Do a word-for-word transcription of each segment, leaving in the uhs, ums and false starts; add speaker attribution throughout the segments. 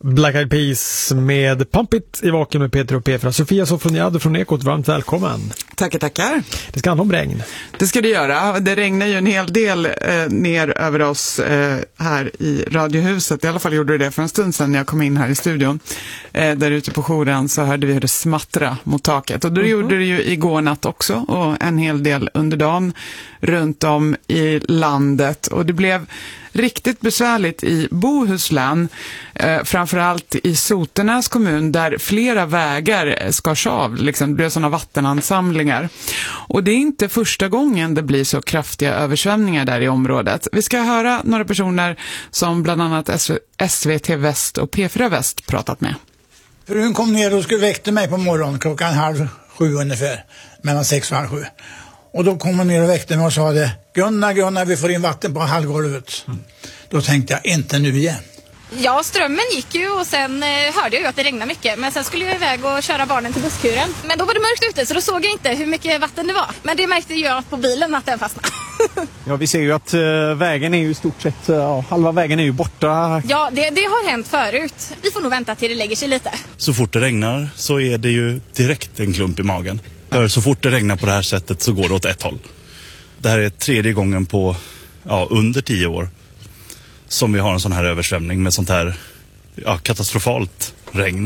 Speaker 1: Black Eyed Peas med Pump It i vaken med Peter och Petra. Sofia Sofroniado från Ekot, varmt välkommen.
Speaker 2: Tackar, tackar.
Speaker 1: Det ska handla om regn.
Speaker 2: Det ska det göra. Det regnar ju en hel del eh, ner över oss eh, här i Radiohuset. I alla fall gjorde det för en stund sedan när jag kom in här i studion. Eh, där ute på jouren så hörde vi hur det smattra mot taket. Och då mm-hmm. gjorde det ju igår natt också och en hel del under dagen runt om i landet. Och det blev riktigt besvärligt i Bohuslän, eh, framförallt i Sotenäs kommun där flera vägar skars av, liksom, det blev sådana vattenansamlingar. Och det är inte första gången det blir så kraftiga översvämningar där i området. Vi ska höra några personer som bland annat S V T Väst och P fyra Väst pratat med.
Speaker 3: Frun kom ner och skulle väckte mig på morgonen klockan halv sju ungefär, mellan sex och halv sju. Och då kom hon ner och väckte mig och sa det, Gunnar, Gunnar, vi får in vatten på halvgolvet. Mm. Då tänkte jag, inte nu igen.
Speaker 4: Ja, strömmen gick ju och sen eh, hörde jag ju att det regnade mycket. Men sen skulle jag iväg och köra barnen till busskuren. Men då var det mörkt ute så då såg jag inte hur mycket vatten det var. Men det märkte jag på bilen att den fastnade.
Speaker 5: Ja, vi ser ju att uh, vägen är ju i stort sett, uh, halva vägen är ju borta.
Speaker 4: Ja, det, det har hänt förut. Vi får nog vänta till det lägger sig lite.
Speaker 6: Så fort det regnar så är det ju direkt en klump i magen. För så fort det regnar på det här sättet så går det åt ett håll. Det här är tredje gången på ja, under tio år som vi har en sån här översvämning med sånt här ja, katastrofalt regn.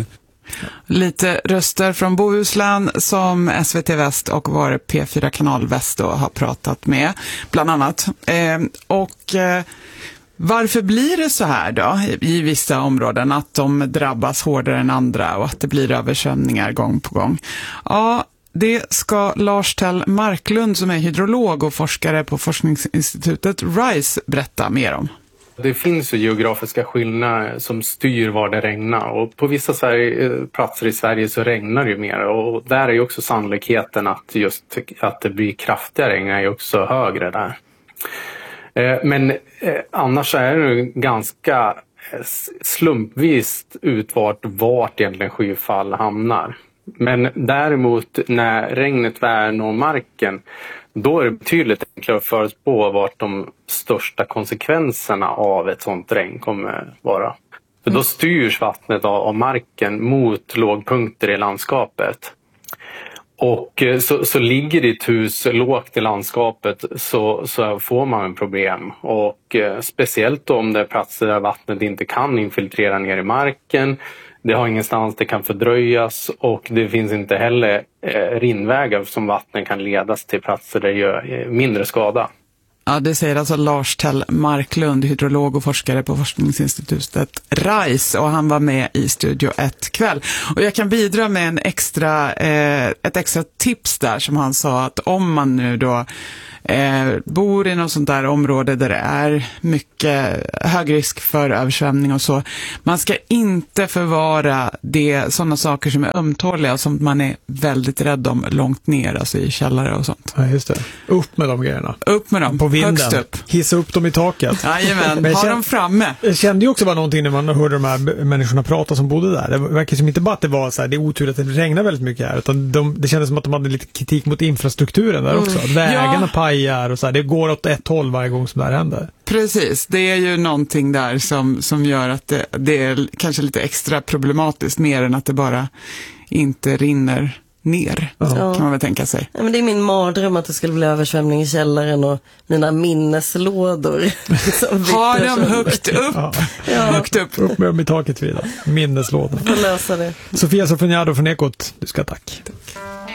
Speaker 2: Lite röster från Bohuslän som S V T Väst och vår P fyra Kanal Väst då har pratat med, bland annat. Eh, och eh, varför blir det så här då i, i vissa områden att de drabbas hårdare än andra och att det blir översvämningar gång på gång? Ja, det ska Lars Tell Marklund som är hydrolog och forskare på forskningsinstitutet RISE berätta mer om.
Speaker 7: Det finns ju geografiska skillnader som styr var det regnar och på vissa Sverige, platser i Sverige så regnar det ju mer och där är ju också sannolikheten att just att det blir kraftiga regn är ju också högre där. Men annars är det ganska slumpvis utvart vart egentligen skyfall hamnar. Men däremot när regnet väl når marken då är det betydligt enklare att förutspå vart de största konsekvenserna av ett sånt regn kommer vara. För då styrs vattnet av marken mot lågpunkter i landskapet. Och så, så ligger ditt hus lågt i landskapet så, så får man en problem. Och eh, speciellt om det är platser där vattnet inte kan infiltrera ner i marken. Det har ingenstans det kan fördröjas och det finns inte heller eh, rinnvägar som vatten kan ledas till platser där det gör mindre skada.
Speaker 2: Ja, det säger alltså Lars Tell Marklund, hydrolog och forskare på forskningsinstitutet RISE och han var med i Studio ett kväll. Och jag kan bidra med en extra, eh, ett extra tips där som han sa att om man nu då eh, bor i något sånt där område där det är mycket hög risk för översvämning och så. Man ska inte förvara det, sådana saker som är ömtåliga och som man är väldigt rädd om långt ner, alltså i källare och sånt.
Speaker 1: Ja, just det. Upp med de grejerna.
Speaker 2: Upp med dem,
Speaker 1: på vinden.
Speaker 2: Högst upp.
Speaker 1: Hissa upp dem i taket.
Speaker 2: Jajamän, ha
Speaker 1: kände,
Speaker 2: dem framme.
Speaker 1: Jag kände ju också var någonting när man hörde de här människorna prata som bodde där. Det verkar som inte bara att det var så här, det är otur att det regnar väldigt mycket här, utan de, det kändes som att de hade lite kritik mot infrastrukturen där också. Mm. Vägarna ja. pajar och så här, det går åt ett håll varje gång som det här händer.
Speaker 2: Precis, det är ju någonting där som, som gör att det, det är kanske lite extra problematiskt mer än att det bara inte rinner ner, ja. kan man väl tänka sig.
Speaker 8: Ja, men det är min mardröm att det skulle bli översvämning i källaren och mina minneslådor.
Speaker 2: Ha dem högt upp. Ja.
Speaker 8: Ja.
Speaker 2: Högt upp.
Speaker 1: Upp med dem i taket, Frida. Minneslådor.
Speaker 8: Får lösa det.
Speaker 1: Sofia Sofroniado från Ekot, du ska tack.